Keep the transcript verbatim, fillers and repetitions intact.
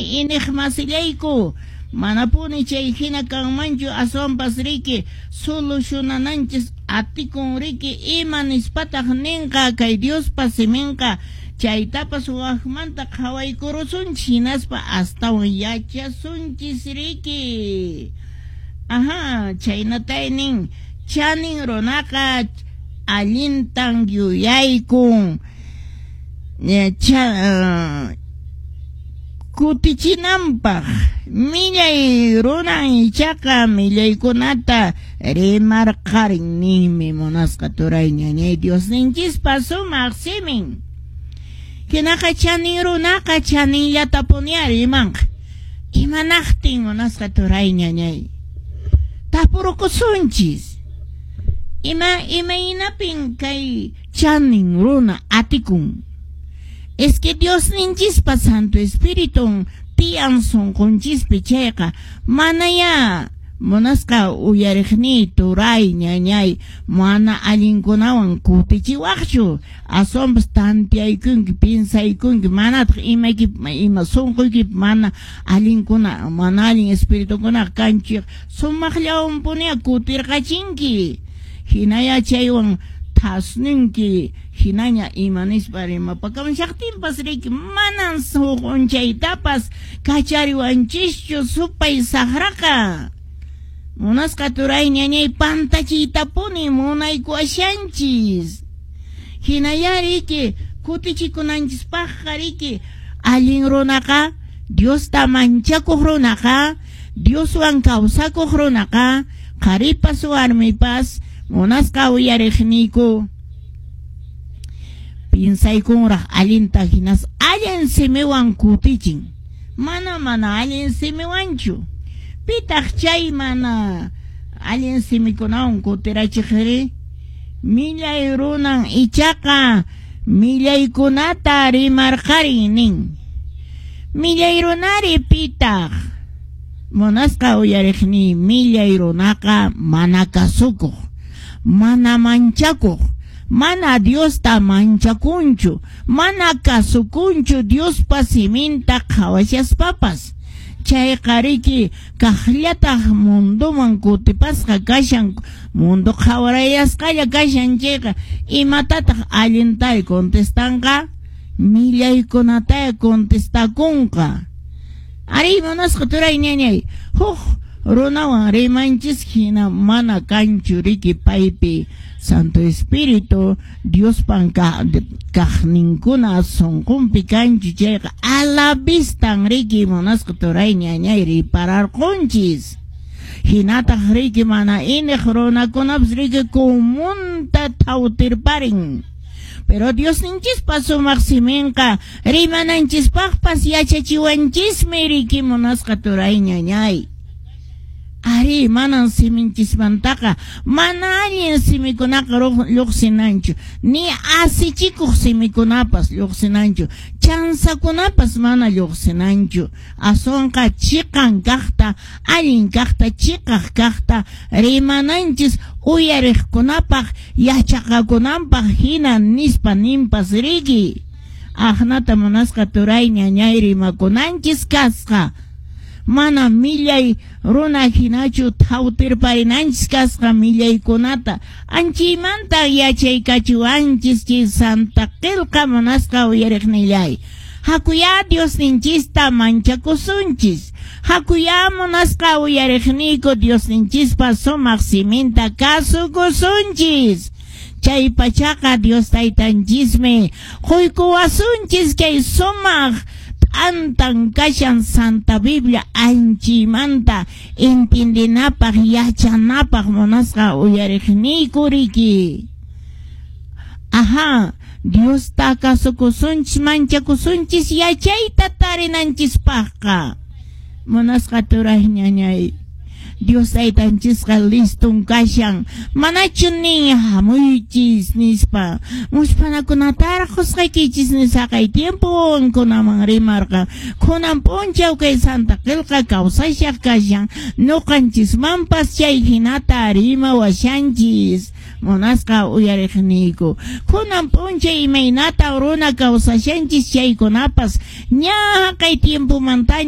inig masillayku manapuni chay hina kanmanchu aswampas riki solucionananchis atikun riki ima nispataq ninqa kay Diospa siminqa chaytapas waqmanta qhawaykurusunchis hinaspa astawan yachasunchis riki. Aha, chaynatay nin chanin runaqa allintan yuyaykun cha uh, kutichinanpaq millay runan ichaqa millaykunata rimarqarin ninmi munasqa turay ñañay Diosninchispa sumaq simin. Hinaqa chanin runaqa chaninllata puñarimanqa imanaqtin munasqa turay ñañay tapurukusunchis ima imaynapin kay chanin runa atikun. Es que Dios ninchispa Santo Espíritu tiyan sunqunchis chayqa manaya munasqa uyariqni turay ñañay mana allinkunawan kutichiwaqchu asompas tantiaykunki pinsaykunki manataq imayki ima sunquyki mana allinkuna mana allin espiritukuna kanchik sumaqllawan puña kutirqachinki hinaya chaywan tasninki hinaña imanispa rimapakaman shaqtinpas riki manan suqunchaytapas kachariwanchischu supay saqraqa munasqa turay ñañay pantachiytapuni munayku ashanchis hinaya riki kutichikunanchispaqqa riki allin runaqa Diosta manchakuq runaqa Dioswan kawsakuq runaqa qharipas warmipas munasqa uyariqniku pinsaykunraq allinta hinas allin simiwan kutichin mana mana allin simiwanchu pitaq chay mana allin simikunawan kutirachiqri millay runan ichaqa millaykunata rimarqarin nin millay runari pitaq munasqa uyariqni millay runaqa mana kasukuq mana manchakuq mana Diosta manchakunchu mana kasukunchu Diospa siminta qhawashaspapas chayqa riki kaqllataq munduman kutipasqa kashan mundu qhawarayasqalla kashan chayqa imatataq allintari contestanqa millaykunataya contestakunqa ari munasqa turay ñañay huk runawan rimanchis hina mana kanchu riki paypi Santo Espíritu Diospan kaqninkuna sunqunpi kanchu chayqa a la vistan riki munasqa turay ñañay ripararqunchis hinataq riki mana iniq runakunapas riki kumunta thawtirparin pero Dios ninchispa sumaq siminqa rimananchispaqpas yachachiwanchismi riki munasqa turay ñañay ari manan siminchismantaqa mana allin simikunaqa lluqsinanchu ni asichikuq simikunapas lluqsinanchu chansakunapas mana lluqsinanchu aswanqa chiqan kaqta allin kaqta chiqaq kaqta rimananchis uyariqkunapaq yachaqakunanpaq hina nispa nimpas riki aqnata munasqa turay ñañay rimakunanchis kasqa mana millay runa hinachu thawtirparinanchis kasqa millaykunata anchiymanta yachaykachiwanchis chay Santa Qilqa munasqa uyariqnillay hakuya Dios ninchista manchakusunchis hakuya munasqa uyariqniku Dios ninchispa sumaq siminta kasukusunchis chay pachaqa Dios taytanchismi quykuwasunchis kay sumaq antan kashan Santa Biblia anchimanta entendinapaq yachanapaq munasqa uyariqniku riki aha Dios ta kasukusunchis manchakusunchis yachayta tarinanchispaqqa munasqa turay ñañay Dios taytanchisqa listun kashan manachu nin hamuychis nispa mushpanakunataraq qusqaykichis nisaqay tiempuwankunaman rimarqa kunan punchaw kay Santa Qilqa kawsashaq kashan nuqanchismanpas chay hinata rimawashanchis munasqa uyariqniku kunan punchay imaynata runa kawsashanchis chaykunapas ña kay tiempumantaña